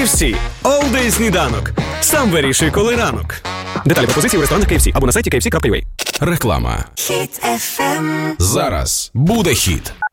KFC. All Day сніданок. Сам вирішуй, коли ранок. Деталі пропозиції у ресторанах KFC або на сайті kfc.ua. Реклама. Хіт FM. Зараз буде хіт.